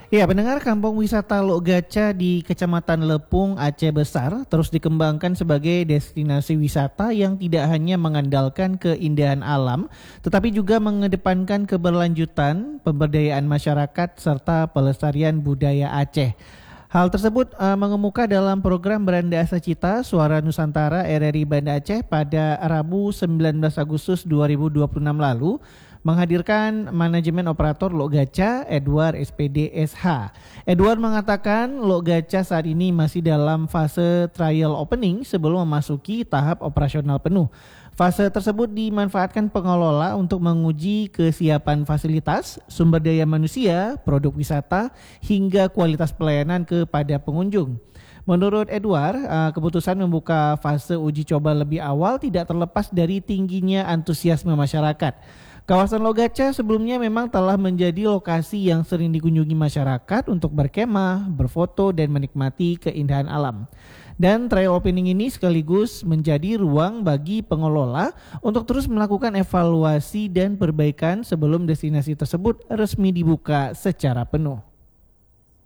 Ya, pendengar, kampung wisata Lok Gaca di Kecamatan Lepung, Aceh Besar terus dikembangkan sebagai destinasi wisata yang tidak hanya mengandalkan keindahan alam, tetapi juga mengedepankan keberlanjutan, pemberdayaan masyarakat, serta pelestarian budaya Aceh. Hal tersebut mengemuka dalam program Beranda Asa Cita Suara Nusantara RRI Banda Aceh pada Rabu 19 Agustus 2026 lalu, menghadirkan manajemen operator Lok Gaca, Edward SPD SH. Edward mengatakan Lok Gaca saat ini masih dalam fase trial opening sebelum memasuki tahap operasional penuh. Fase tersebut dimanfaatkan pengelola untuk menguji kesiapan fasilitas, sumber daya manusia, produk wisata, hingga kualitas pelayanan kepada pengunjung. Menurut Edward, keputusan membuka fase uji coba lebih awal tidak terlepas dari tingginya antusiasme masyarakat. Kawasan Lok Gaca sebelumnya memang telah menjadi lokasi yang sering dikunjungi masyarakat untuk berkemah, berfoto, dan menikmati keindahan alam. Dan trial opening ini sekaligus menjadi ruang bagi pengelola untuk terus melakukan evaluasi dan perbaikan sebelum destinasi tersebut resmi dibuka secara penuh.